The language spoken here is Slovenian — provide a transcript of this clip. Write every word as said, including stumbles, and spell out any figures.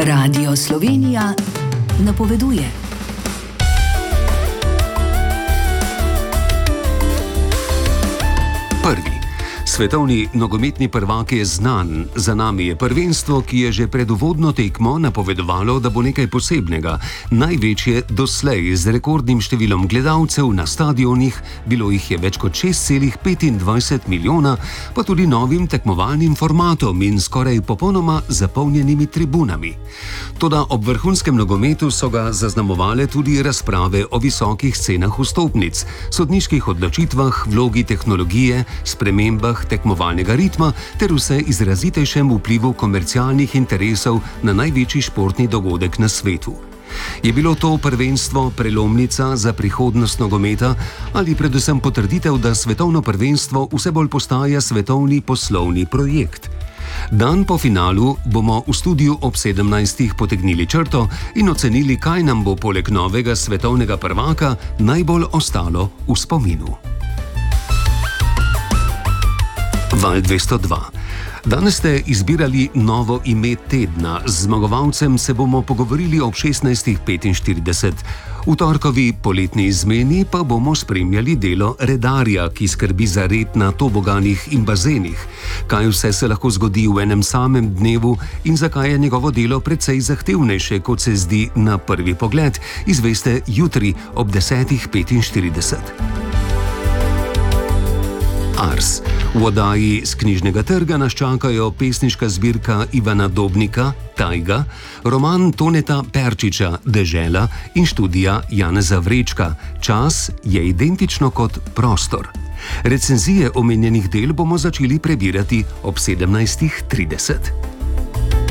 Radio Slovenija napoveduje. Prvi. Svetovni nogometni prvak je znan. Za nami je prvenstvo, ki je že pred uvodno tekmo napovedovalo, da bo nekaj posebnega. Največje doslej, z rekordnim številom gledalcev na stadionih, bilo jih je več kot šest celih petindvajset milijona, pa tudi novim tekmovalnim formatom in skoraj popolnoma zapolnjenimi tribunami. Toda ob vrhunskem nogometu so ga zaznamovale tudi razprave o visokih cenah vstopnic, sodniških odločitvah, vlogi tehnologije, spremembah tekmovalnega ritma ter vse izrazitejšem vplivu komercialnih interesov na največji športni dogodek na svetu. Je bilo to prvenstvo prelomnica za prihodnost nogometa ali predvsem potrditev, da svetovno prvenstvo vse bolj postaja svetovni poslovni projekt? Dan po finalu bomo v studiu ob sedemnajstih potegnili črto in ocenili, kaj nam bo poleg novega svetovnega prvaka najbolj ostalo v spominu. Val dvesto dva. Danes ste izbirali novo ime tedna. Z zmagovalcem se bomo pogovorili ob šestnajstih petinštirideset. V torkovi poletni izmeni pa bomo spremljali delo redarja, ki skrbi za red na toboganih in bazenih. Kaj vse se lahko zgodi v enem samem dnevu in zakaj je njegovo delo precej zahtevnejše, kot se zdi na prvi pogled, izveste jutri ob desetih petinštirideset. Ars. V oddaji z knjižnega trga nas čakajo pesniška zbirka Ivana Dobnika, Tajga, roman Toneta Perčiča, Dežela in študija Janeza Vrečka, Čas je identično kot prostor. Recenzije omenjenih del bomo začeli prebirati ob sedemnajstih trideset.